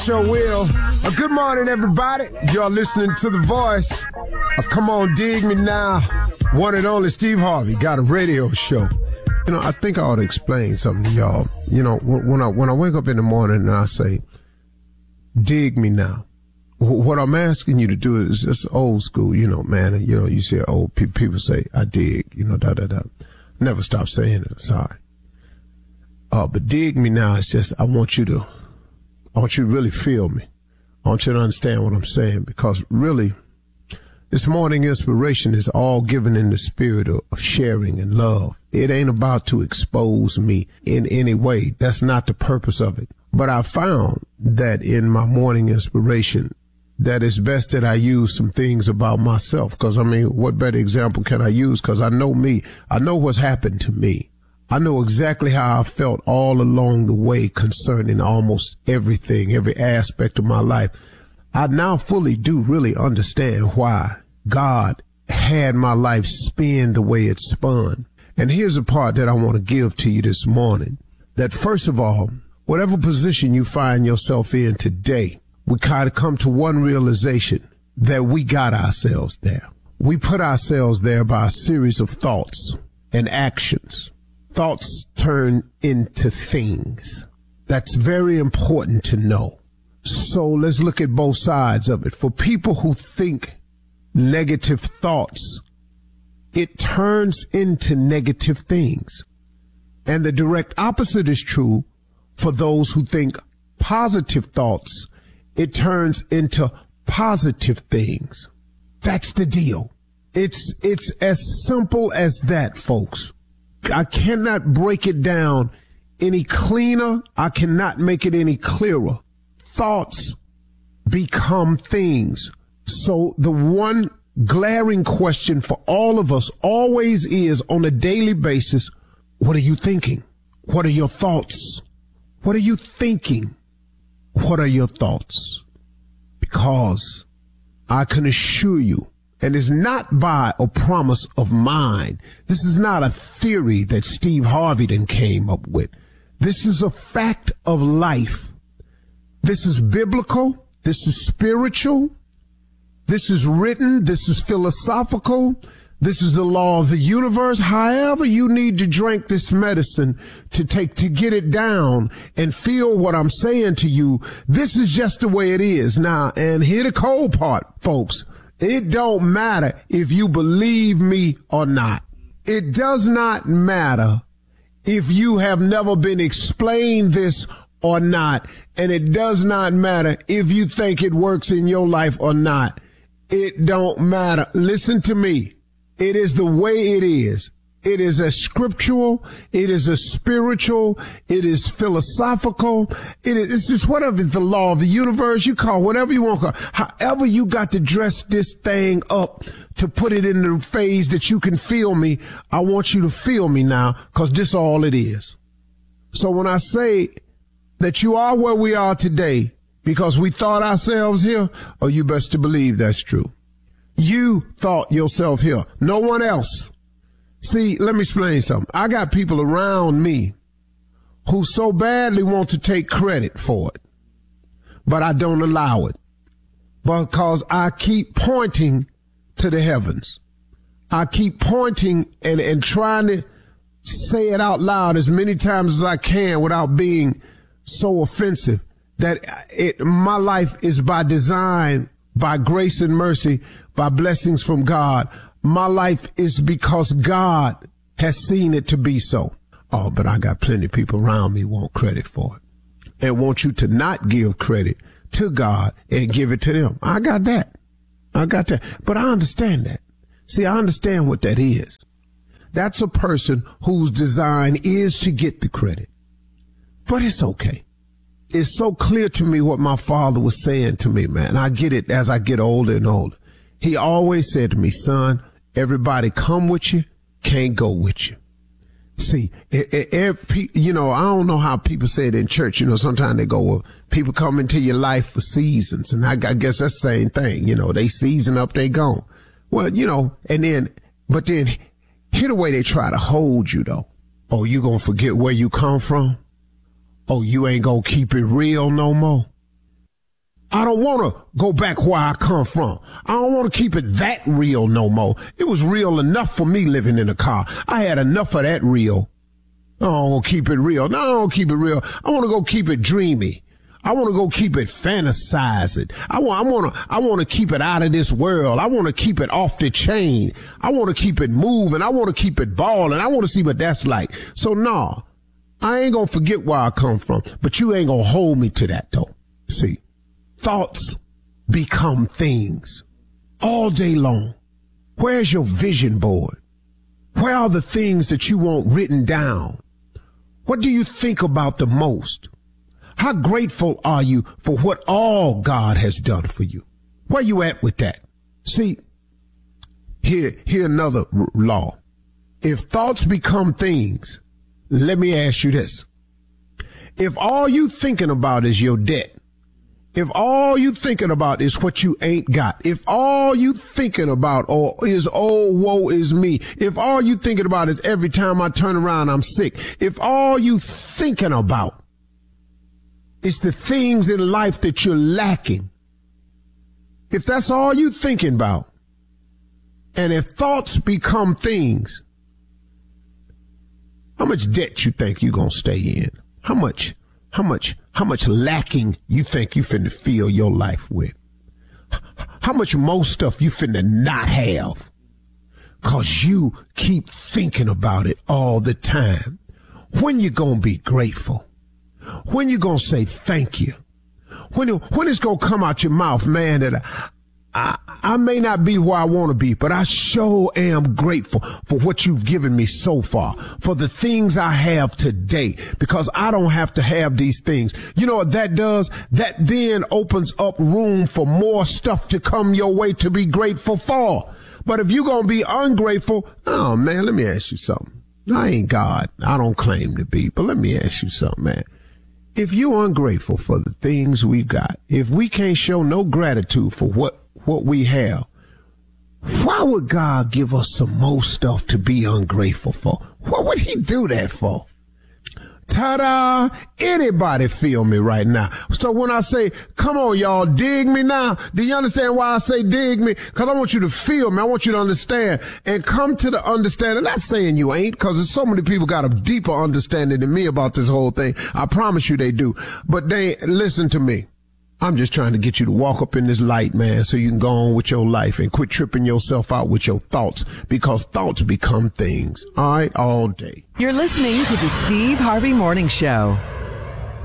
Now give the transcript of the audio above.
Sure will. Good morning, everybody. Y'all listening to The Voice. Come on, dig me now. One and only Steve Harvey got a radio show. You know, I think I ought to explain something to y'all. You know, when I wake up in the morning and I say, dig me now, what I'm asking you to do is just old school, you know, man. You know, you see old people say, I dig, you know, da-da-da. Never stop saying it. I'm sorry. But dig me now is just, I want you to really feel me. I want you to understand what I'm saying, because really, this morning inspiration is all given in the spirit of sharing and love. It ain't about to expose me in any way. That's not the purpose of it. But I found that in my morning inspiration, that it's best that I use some things about myself. Because, I mean, what better example can I use? Because I know me. I know what's happened to me. I know exactly how I felt all along the way concerning almost everything, every aspect of my life. I now fully do really understand why God had my life spin the way it spun. And here's a part that I want to give to you this morning. That first of all, whatever position you find yourself in today, we kind of come to one realization, that we got ourselves there. We put ourselves there by a series of thoughts and actions. Thoughts turn into things. That's very important to know. So let's look at both sides of it. For people who think negative thoughts, it turns into negative things. And the direct opposite is true for those who think positive thoughts. It turns into positive things. That's the deal. It's as simple as that, folks. I cannot break it down any cleaner. I cannot make it any clearer. Thoughts become things. So the one glaring question for all of us always is, on a daily basis, what are you thinking? What are your thoughts? What are you thinking? What are your thoughts? Because I can assure you, and it's not by a promise of mine. This is not a theory that Steve Harvey then came up with. This is a fact of life. This is biblical. This is spiritual. This is written. This is philosophical. This is the law of the universe. However you need to drink this medicine to get it down and feel what I'm saying to you, this is just the way it is. Now, and here the cold part, folks. It don't matter if you believe me or not. It does not matter if you have never been explained this or not. And it does not matter if you think it works in your life or not. It don't matter. Listen to me. It is the way it is. It is a scriptural. It is a spiritual. It is philosophical. It's just whatever is the law of the universe. You call whatever you want to call. However you got to dress this thing up to put it in the phase that you can feel me. I want you to feel me now, because this is all it is. So when I say that you are where we are today because we thought ourselves here, oh, you best to believe that's true. You thought yourself here. No one else. See, let me explain something. I got people around me who so badly want to take credit for it, but I don't allow it, because I keep pointing to the heavens. I keep pointing and trying to say it out loud as many times as I can without being so offensive, that my life is by design, by grace and mercy, by blessings from God. My life is because God has seen it to be so. Oh, but I got plenty of people around me want credit for it and want you to not give credit to God and give it to them. I got that. But I understand that. See, I understand what that is. That's a person whose design is to get the credit. But it's okay. It's so clear to me what my father was saying to me, man. I get it as I get older and older. He always said to me, son, everybody come with you, can't go with you. See, you know, I don't know how people say it in church. You know, sometimes they go, well, people come into your life for seasons. And I guess that's the same thing. You know, they season up, they gone. Well, you know, but then hear the way they try to hold you, though. Oh, you gonna forget where you come from? Oh, you ain't gonna keep it real no more? I don't want to go back where I come from. I don't want to keep it that real no more. It was real enough for me living in a car. I had enough of that real. I don't want to keep it real. No, I don't keep it real. I want to go keep it dreamy. I want to go keep it fantasizing. I want to keep it out of this world. I want to keep it off the chain. I want to keep it moving. I want to keep it balling. I want to see what that's like. So nah, I ain't going to forget where I come from, but you ain't going to hold me to that though. See, thoughts become things all day long. Where's your vision board? Where are the things that you want written down? What do you think about the most? How grateful are you for what all God has done for you? Where you at with that? See, here another law. If thoughts become things, let me ask you this. If all you thinking about is your debt, if all you thinking about is what you ain't got, if all you thinking about is, oh, woe is me, if all you thinking about is every time I turn around, I'm sick, if all you thinking about is the things in life that you're lacking, if that's all you thinking about, and if thoughts become things, how much debt you think you gonna stay in? How much lacking you think you finna fill your life with? How much more stuff you finna not have? 'Cause you keep thinking about it all the time. When you gonna be grateful? When you gonna say thank you? When it's gonna come out your mouth, man, that I may not be where I want to be, but I sure am grateful for what you've given me so far, for the things I have today, because I don't have to have these things. You know what that does? That then opens up room for more stuff to come your way to be grateful for. But if you're going to be ungrateful, oh man, let me ask you something. I ain't God. I don't claim to be, but let me ask you something, man. If you're ungrateful for the things we got, if we can't show no gratitude for what we have, why would God give us some more stuff to be ungrateful for? What would he do that for? Ta-da! Anybody feel me right now? So when I say, come on, y'all, dig me now, do you understand why I say dig me? Because I want you to feel me. I want you to understand and come to the understanding. Not saying you ain't, because there's so many people got a deeper understanding than me about this whole thing. I promise you they do. But they listen to me. I'm just trying to get you to walk up in this light, man, so you can go on with your life and quit tripping yourself out with your thoughts, because thoughts become things. All right, all day. You're listening to the Steve Harvey Morning Show.